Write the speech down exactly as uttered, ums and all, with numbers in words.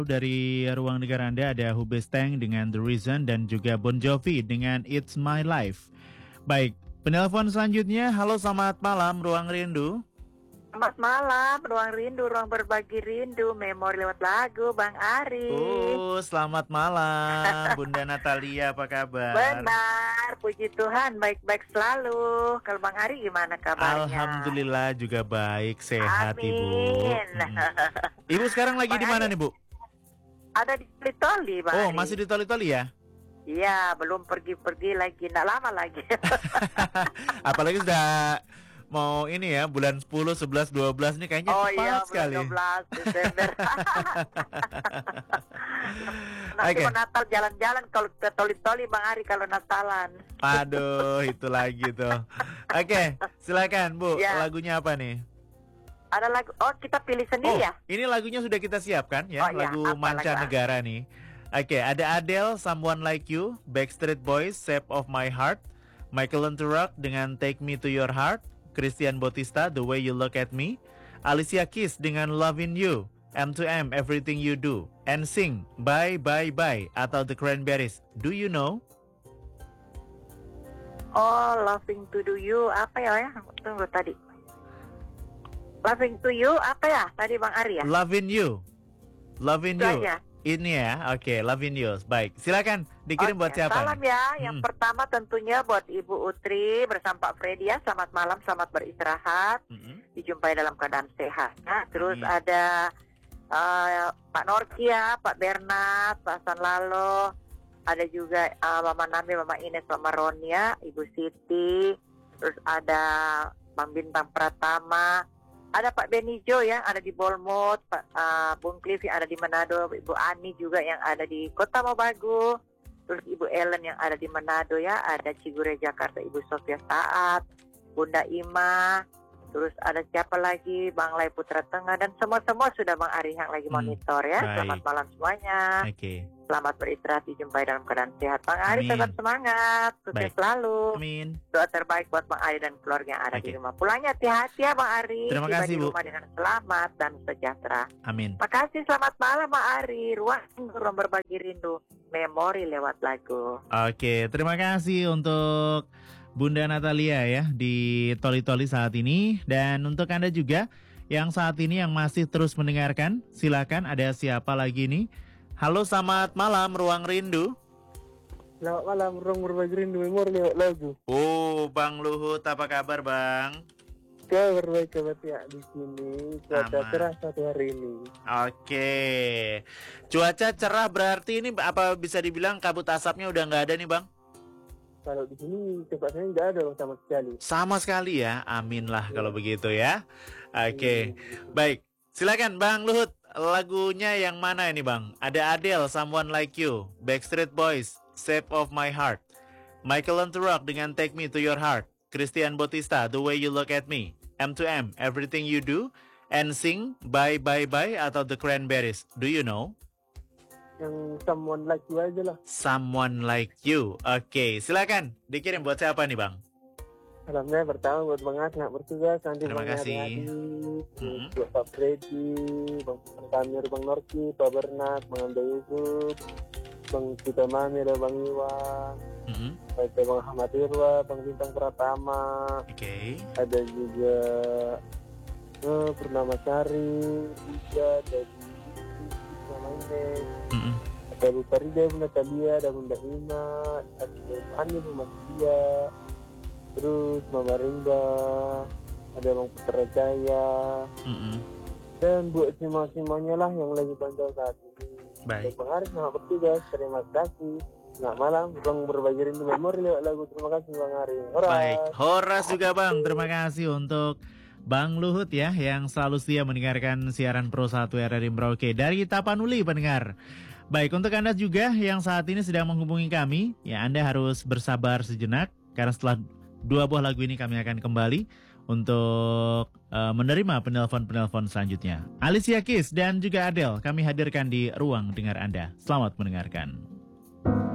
Dari ruang dengar Anda ada Hubestang dengan The Reason dan juga Bon Jovi dengan It's My Life. Baik, penelpon selanjutnya. Halo, selamat malam Ruang Rindu. Selamat malam, Ruang Rindu, Ruang Berbagi Rindu, Memori lewat lagu, Bang Ari. Oh, selamat malam Bunda Natalia, apa kabar? Benar, puji Tuhan, baik-baik selalu. Kalau Bang Ari gimana kabarnya? Alhamdulillah juga baik, sehat. Amin. Ibu. Hmm. Ibu sekarang lagi di mana nih, Bu? Ada di Toli-Toli, Bang Oh, Ari. masih di Toli-Toli ya? Iya, belum pergi-pergi lagi, nggak lama lagi. Apalagi sudah mau ini ya, bulan sepuluh, sebelas, dua belas nih kayaknya oh, cepat iya, sekali. dua belas Desember. Nanti Okay. Natal jalan-jalan kalau ke Toli-Toli, Bang Ari, kalau Natalan. Aduh, itu lagi tuh. Oke, okay, silakan Bu, Ya. lagunya apa nih? Ada lagu, oh kita pilih sendiri Oh, ya? ini lagunya sudah kita siapkan ya, Oh, iya. lagu Apa mancanegara nih. Oke, okay, ada Adele, Someone Like You, Backstreet Boys, Shape of My Heart, Michael Learns dengan Take Me to Your Heart, Christian Bautista, The Way You Look at Me, Alicia Keys dengan Lovin' You, M two M, Everything You Do, N Sync, Bye Bye Bye, atau The Cranberries, Do You Know? Oh, Loving to Do You, apa ya? ya? Tunggu tadi. Loving to You, apa ya? Tadi Bang Ari ya? Lovin' You, Lovin' Itu You. aja. Ini ya, oke, okay, Lovin' You. Baik, silakan dikirim Oke, buat siapa? salam nih? ya. Yang Hmm. pertama tentunya buat Ibu Utri bersama Pak Freddy ya. Selamat malam, selamat beristirahat. Mm-mm. Dijumpai dalam keadaan sehat. Nah, terus Amin. ada uh, Pak Norki ya, Pak Bernard, Pak Hasan Lalo. Ada juga uh, Mama Nami, Mama Ines, Mama Ronia, Ibu Siti. Terus ada Bang Bintang Pratama. Ada Pak Benijo yang ada di Bolmut, Pak uh, Bung Cliff yang ada di Manado, Ibu Ani juga yang ada di Kota Mobagu, terus Ibu Ellen yang ada di Manado ya, ada Cigure Jakarta, Ibu Sofia Saat, Bunda Ima, terus ada siapa lagi, Bang Lai Putra Tengah, dan semua-semua sudah Bang Ari yang lagi Hmm, monitor ya. baik. Selamat malam semuanya. Oke. Okay. Selamat beristirahat, dijumpai dalam keadaan sehat. Bang Ari Amin. tetap semangat, sukses Baik. selalu. Amin. Doa terbaik buat Bang Ari dan keluarga yang ada Oke. di rumah. Pulangnya hati-hati ya Bang Ari. Terima Tiba kasih, di Bu. rumah dengan selamat dan sejahtera. Amin. Makasih, selamat malam Bang Ari. Ruang ruang berbagi rindu, memori lewat lagu. Oke, terima kasih untuk Bunda Natalia ya di Toli-Toli saat ini. Dan untuk Anda juga yang saat ini yang masih terus mendengarkan, silakan, ada siapa lagi nih? Halo, selamat malam Ruang Rindu. Selamat malam, Ruang Berbagi Rindu, Memori lewat lagu. Oh, Bang Luhut, apa kabar Bang? Kabar baik kabar ya di sini. Cuaca Aman. cerah satu hari ini. Oke, cuaca cerah berarti ini apa bisa dibilang kabut asapnya udah nggak ada nih Bang? Kalau di sini tempatnya nggak ada loh sama sekali. Sama sekali ya, amin lah kalau begitu ya. Oke, Hmm. baik. Silakan Bang Luhut, lagunya yang mana ini Bang? Ada Adele, Someone Like You, Backstreet Boys, Shape of My Heart, Michael Learns dengan Take Me to Your Heart, Christian Bautista, The Way You Look at Me, M two M, Everything You Do, N Sync, Bye Bye Bye, atau The Cranberries, Do You Know? Yang someone like you aja lah. Someone Like You. Oke, silakan dikirim buat siapa nih Bang? Salamnya pertama buat Bang Asna bertugas, nanti Terima Bang kasih. Adi, Hmm. buat Pak Freddy, Bang Tamir, Bang Norki, Pak Bernard, Bang Anda Yusuf, Bang Cita Mami, ada Bang Iwan, Mm-mm. ada Bang Ahmad Irwa, Bang Bintang Pratama, Oke. ada juga eh, Purnama Sari, juga dari nama ini, Mm-mm. ada Bu Farida, Bu Natalia, ada Bunda Ina, ada Bu Ani, Bu Masia, terus Mama Rimba, ada Bang Putra Jaya, Mm-mm. dan buat semua-semuanya lah yang lagi pantau saat ini. Baik. Bang Aris, selamat bertugas, terima kasih. Selamat malam, Bang Berbagi Rindu Memori lewat lagu. Terima kasih Bang Aris. Horas. Baik, Horas juga Bang. Terima kasih untuk Bang Luhut ya yang selalu setia mendengarkan siaran Pro satu R R I Merauke dari Tapanuli pendengar. Baik, untuk Anda juga yang saat ini sedang menghubungi kami, ya Anda harus bersabar sejenak karena setelah dua buah lagu ini kami akan kembali untuk uh, menerima penelpon-penelpon selanjutnya. Alicia Keys dan juga Adele kami hadirkan di ruang dengar Anda. Selamat mendengarkan.